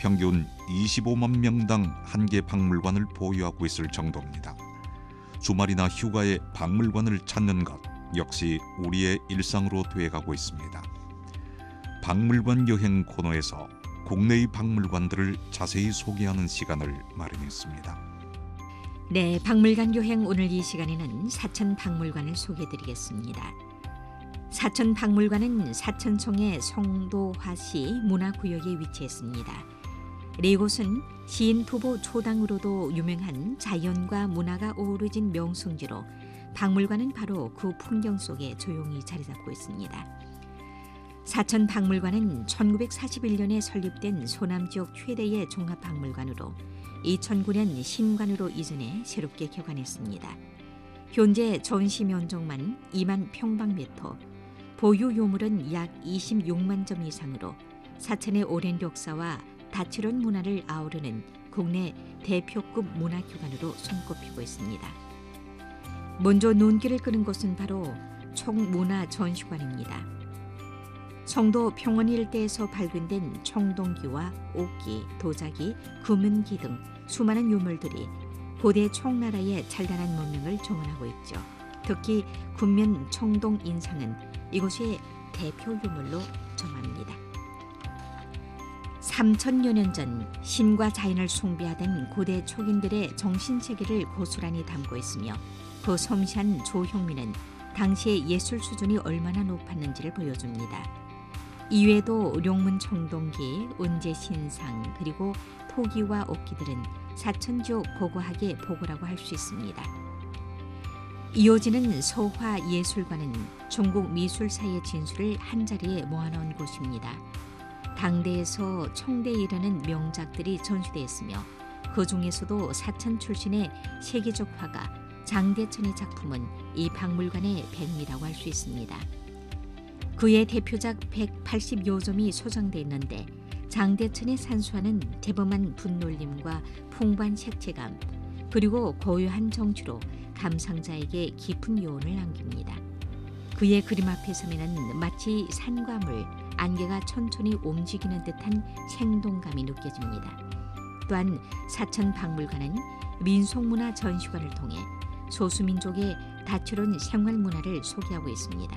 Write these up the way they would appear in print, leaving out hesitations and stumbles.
평균 25만 명당 한 개 박물관을 보유하고 있을 정도입니다. 주말이나 휴가에 박물관을 찾는 것 역시 우리의 일상으로 되어가고 있습니다. 박물관 여행 코너에서 국내의 박물관들을 자세히 소개하는 시간을 마련했습니다. 네, 박물관 여행 오늘 이 시간에는 사천 박물관을 소개해드리겠습니다. 사천 박물관은 사천청의 송도화시 문화구역에 위치했습니다. 이곳은 시인 부보 초당으로도 유명한 자연과 문화가 어우러진 명승지로 박물관은 바로 그 풍경 속에 조용히 자리 잡고 있습니다. 사천 박물관은 1941년에 설립된 소남 지역 최대의 종합박물관으로 2009년 신관으로 이전해 새롭게 개관했습니다. 현재 전시 면적만 2만 평방미터, 보유 유물은 약 26만 점 이상으로 사천의 오랜 역사와 다채로운 문화를 아우르는 국내 대표급 문화기관으로 손꼽히고 있습니다. 먼저 눈길을 끄는 곳은 바로 총문화전시관입니다. 청도 평원 일대에서 발견된 청동기와 옥기, 도자기, 금은기 등 수많은 유물들이 고대 청나라의 찬란한 문명을 정언하고 있죠. 특히 군면 청동 인상은 이곳의 대표 유물로 점합니다. 3000여 년 전 신과 자연을 숭배하던 고대 촉인들의 정신세계를 고스란히 담고 있으며 그 섬세한 조형미는 당시의 예술 수준이 얼마나 높았는지를 보여줍니다. 이외에도 룡문 청동기, 은제신상 그리고 토기와 옥기들은 사천지역 고고학의 보고라고 할 수 있습니다. 이어지는 서화예술관은 중국 미술사의 진수를 한자리에 모아놓은 곳입니다. 당대에서 청대에 이르는 명작들이 전시되어 있으며 그 중에서도 사천 출신의 세계적 화가 장대천의 작품은 이 박물관의 백미라고 할 수 있습니다. 그의 대표작 180여 점이 소장되어 있는데 장대천의 산수화는 대범한 분놀림과 풍부한 색채감 그리고 고요한 정취로 감상자에게 깊은 여운을 남깁니다. 그의 그림 앞에 서면은 마치 산과 물, 안개가 천천히 움직이는 듯한 생동감이 느껴집니다. 또한 사천 박물관은 민속문화 전시관을 통해 소수민족의 다채로운 생활문화를 소개하고 있습니다.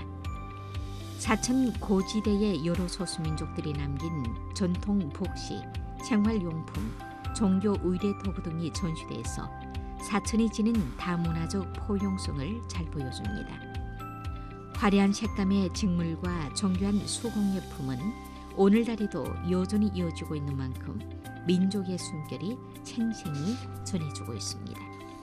사천 고지대의 여러 소수민족들이 남긴 전통 복시, 생활용품, 종교 의례 도구 등이 전시되어 있어 사천이 지닌 다문화적 포용성을 잘 보여줍니다. 화려한 색감의 직물과 정교한 수공예품은 오늘날에도 여전히 이어지고 있는 만큼 민족의 숨결이 생생히 전해주고 있습니다.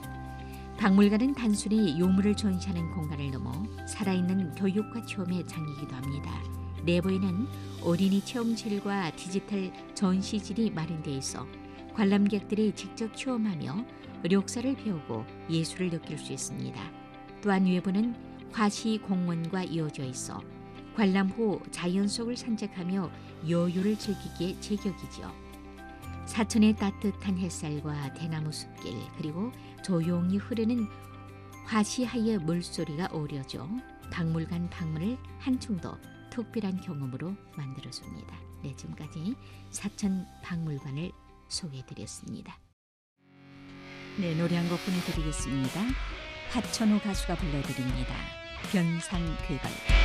박물관은 단순히 유물을 전시하는 공간을 넘어 살아있는 교육과 체험의 장이기도 합니다. 내부에는 어린이 체험실과 디지털 전시실이 마련되어 있어 관람객들이 직접 체험하며 역사를 배우고 예술을 느낄 수 있습니다. 또한 외부는 화시 공원과 이어져 있어 관람 후 자연 속을 산책하며 여유를 즐기기에 제격이죠. 사천의 따뜻한 햇살과 대나무 숲길 그리고 조용히 흐르는 화시하의 물소리가 어우러져 박물관 방문을 한층 더 특별한 경험으로 만들어줍니다. 네, 지금까지 사천 박물관을 소개해드렸습니다. 네, 노래 한 곡 보내드리겠습니다. 하천우 가수가 불러드립니다. 변산 그걸.